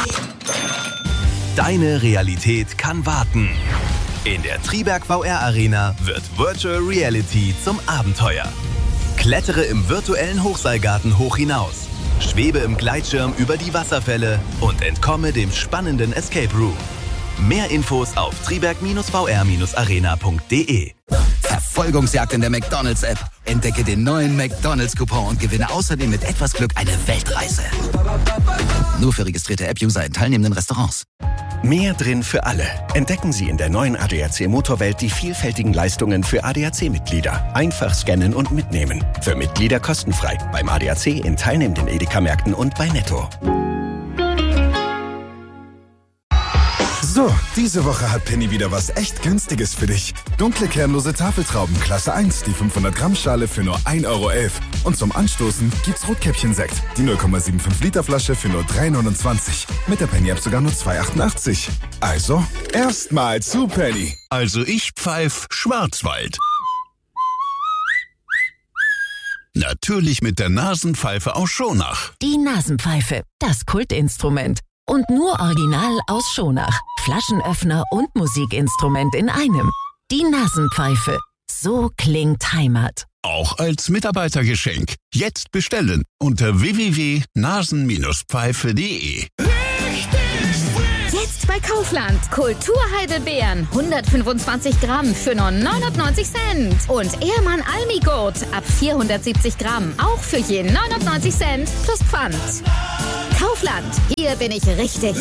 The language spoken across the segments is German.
Deine Realität kann warten. In der Triberg VR Arena wird Virtual Reality zum Abenteuer. Klettere im virtuellen Hochseilgarten hoch hinaus. Schwebe im Gleitschirm über die Wasserfälle und entkomme dem spannenden Escape Room. Mehr Infos auf triberg-vr-arena.de. Verfolgungsjagd in der McDonald's-App. Entdecke den neuen McDonald's-Coupon und gewinne außerdem mit etwas Glück eine Weltreise. Nur für registrierte App-User in teilnehmenden Restaurants. Mehr drin für alle. Entdecken Sie in der neuen ADAC Motorwelt die vielfältigen Leistungen für ADAC-Mitglieder. Einfach scannen und mitnehmen. Für Mitglieder kostenfrei. Beim ADAC in teilnehmenden Edeka-Märkten und bei Netto. So, diese Woche hat Penny wieder was echt Günstiges für dich. Dunkle kernlose Tafeltrauben Klasse 1, die 500 Gramm Schale für nur 1,11 €. Und zum Anstoßen gibt's Rotkäppchensekt, die 0,75 Liter Flasche für nur 3,29 €. Mit der Penny-App sogar nur 2,88 €. Also, erstmal zu Penny. Also ich pfeif Schwarzwald. Natürlich mit der Nasenpfeife aus Schonach. Die Nasenpfeife, das Kultinstrument. Und nur original aus Schonach. Flaschenöffner und Musikinstrument in einem. Die Nasenpfeife. So klingt Heimat. Auch als Mitarbeitergeschenk. Jetzt bestellen unter www.nasen-pfeife.de. Jetzt bei Kaufland. Kulturheidelbeeren. 125 Gramm für nur 99 Cent. Und Ehrmann Almigurt ab 470 Gramm. Auch für je 99 Cent plus Pfand. Kaufland. Hier bin ich richtig.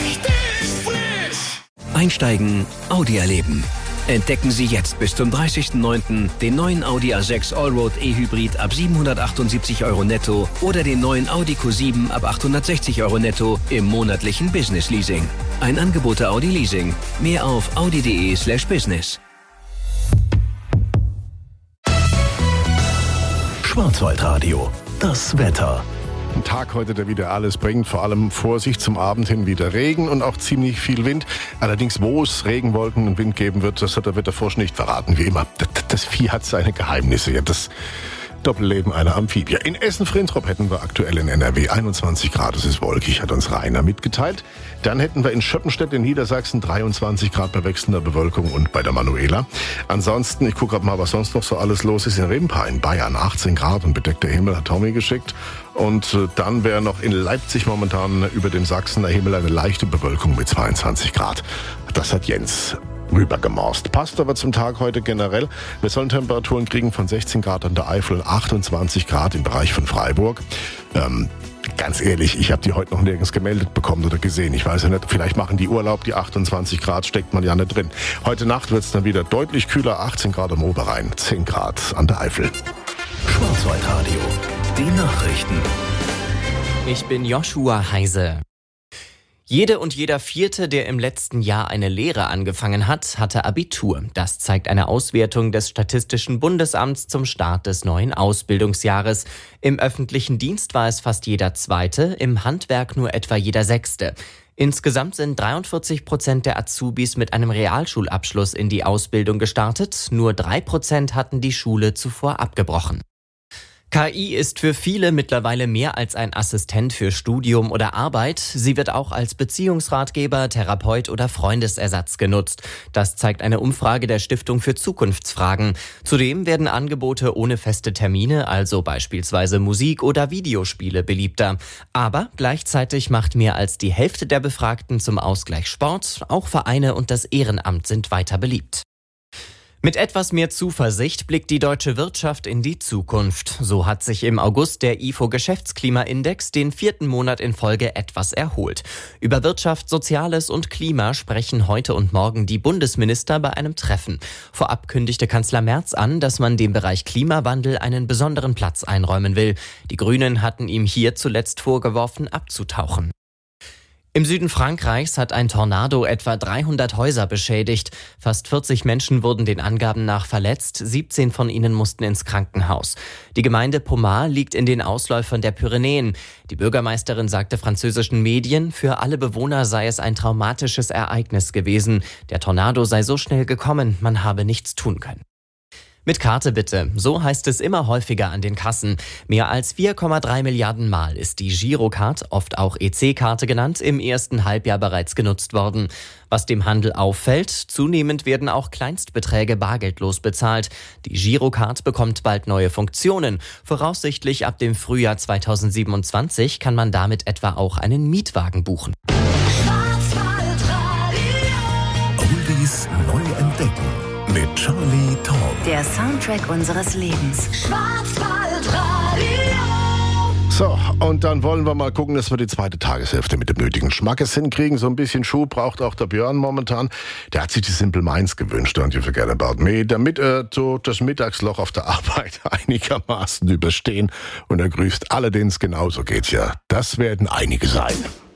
Einsteigen, Audi erleben. Entdecken Sie jetzt bis zum 30.09. den neuen Audi A6 Allroad E-Hybrid ab 778 € netto oder den neuen Audi Q7 ab 860 € netto im monatlichen Business Leasing. Ein Angebot der Audi Leasing. Mehr auf audi.de/business. Schwarzwaldradio. Das Wetter. Ein Tag heute, der wieder alles bringt. Vor allem Vorsicht, zum Abend hin wieder Regen und auch ziemlich viel Wind. Allerdings, wo es Regenwolken und Wind geben wird, das hat der Wetterforscher nicht verraten. Wie immer, das Vieh hat seine Geheimnisse. Ja, das Doppelleben einer Amphibie. In Essen-Frintrop hätten wir aktuell in NRW 21 Grad. Es ist wolkig, hat uns Rainer mitgeteilt. Dann hätten wir in Schöppenstedt in Niedersachsen 23 Grad bei wechselnder Bewölkung und bei der Manuela. Ansonsten, ich gucke mal, was sonst noch so alles los ist. In Rimpa in Bayern 18 Grad und bedeckter Himmel, hat Tommy geschickt. Und dann wäre noch in Leipzig momentan über dem Sachsener Himmel eine leichte Bewölkung mit 22 Grad. Das hat Jens rübergemorst. Passt aber zum Tag heute generell. Wir sollen Temperaturen kriegen von 16 Grad an der Eifel, 28 Grad im Bereich von Freiburg. Ganz ehrlich, ich habe die heute noch nirgends gemeldet bekommen oder gesehen. Ich weiß ja nicht, vielleicht machen die Urlaub, die 28 Grad steckt man ja nicht drin. Heute Nacht wird es dann wieder deutlich kühler, 18 Grad am Oberrhein, 10 Grad an der Eifel. Schwarzwaldradio. Die Nachrichten. Ich bin Joshua Heise. Jede und jeder Vierte, der im letzten Jahr eine Lehre angefangen hat, hatte Abitur. Das zeigt eine Auswertung des Statistischen Bundesamts zum Start des neuen Ausbildungsjahres. Im öffentlichen Dienst war es fast jeder Zweite, im Handwerk nur etwa jeder Sechste. Insgesamt sind 43% der Azubis mit einem Realschulabschluss in die Ausbildung gestartet. Nur 3% hatten die Schule zuvor abgebrochen. KI ist für viele mittlerweile mehr als ein Assistent für Studium oder Arbeit. Sie wird auch als Beziehungsratgeber, Therapeut oder Freundesersatz genutzt. Das zeigt eine Umfrage der Stiftung für Zukunftsfragen. Zudem werden Angebote ohne feste Termine, also beispielsweise Musik oder Videospiele, beliebter. Aber gleichzeitig macht mehr als die Hälfte der Befragten zum Ausgleich Sport. Auch Vereine und das Ehrenamt sind weiter beliebt. Mit etwas mehr Zuversicht blickt die deutsche Wirtschaft in die Zukunft. So hat sich im August der IFO-Geschäftsklimaindex den 4. Monat in Folge etwas erholt. Über Wirtschaft, Soziales und Klima sprechen heute und morgen die Bundesminister bei einem Treffen. Vorab kündigte Kanzler Merz an, dass man dem Bereich Klimawandel einen besonderen Platz einräumen will. Die Grünen hatten ihm hier zuletzt vorgeworfen, abzutauchen. Im Süden Frankreichs hat ein Tornado etwa 300 Häuser beschädigt. Fast 40 Menschen wurden den Angaben nach verletzt, 17 von ihnen mussten ins Krankenhaus. Die Gemeinde Pomar liegt in den Ausläufern der Pyrenäen. Die Bürgermeisterin sagte französischen Medien, für alle Bewohner sei es ein traumatisches Ereignis gewesen. Der Tornado sei so schnell gekommen, man habe nichts tun können. Mit Karte bitte, so heißt es immer häufiger an den Kassen. Mehr als 4,3 Milliarden Mal ist die Girocard, oft auch EC-Karte genannt, im ersten Halbjahr bereits genutzt worden. Was dem Handel auffällt, zunehmend werden auch Kleinstbeträge bargeldlos bezahlt. Die Girocard bekommt bald neue Funktionen. Voraussichtlich ab dem Frühjahr 2027 kann man damit etwa auch einen Mietwagen buchen. Oldies neu entdecken. Mit Charlie Talk. Der Soundtrack unseres Lebens. So, und dann wollen wir mal gucken, dass wir die zweite Tageshälfte mit dem nötigen Schmackes hinkriegen. So ein bisschen Schuh braucht auch der Björn momentan. Der hat sich die Simple Minds gewünscht, don't you forget about me, damit er so das Mittagsloch auf der Arbeit einigermaßen überstehen. Und er grüßt alle, denen es genauso geht. Ja, das werden einige sein.